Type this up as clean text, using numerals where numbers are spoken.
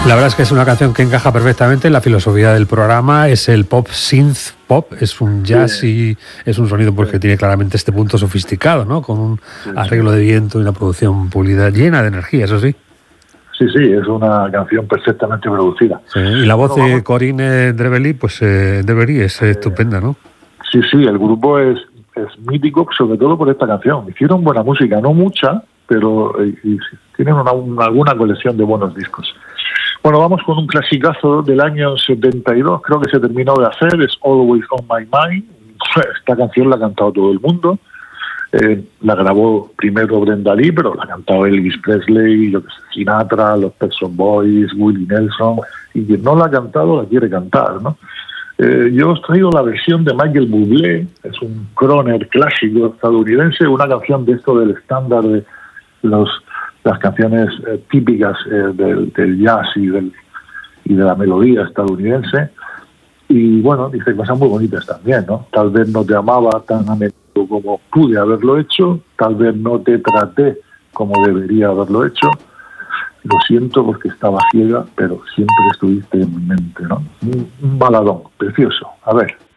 La verdad es que es una canción que encaja perfectamente en la filosofía del programa. Es el pop synth pop, es un jazz y es un sonido porque tiene claramente este punto sofisticado, ¿no? Con un arreglo de viento y una producción pulida, llena de energía, eso sí. Sí, es una canción perfectamente producida. Sí, y la voz de Corinne Drevery, pues Drevery es estupenda, ¿no? Sí, el grupo es mítico, sobre todo por esta canción. Hicieron buena música, no mucha, pero tienen alguna colección de buenos discos. Bueno, vamos con un clasicazo del año 72, creo que se terminó de hacer, es Always on My Mind. Esta canción la ha cantado todo el mundo. La grabó primero Brenda Lee, pero la ha cantado Elvis Presley, Sinatra, los Pet Shop Boys, Willie Nelson, y quien no la ha cantado la quiere cantar, ¿no? Yo os traigo la versión de Michael Bublé, es un crooner clásico estadounidense, una canción de esto del estándar de las canciones típicas del jazz y de la melodía estadounidense. Y bueno, dice cosas muy bonitas también, ¿no? Tal vez no te amaba tan a menudo como pude haberlo hecho, tal vez no te traté como debería haberlo hecho. Lo siento porque estaba ciega, pero siempre estuviste en mi mente, ¿no? Un baladón precioso. A ver.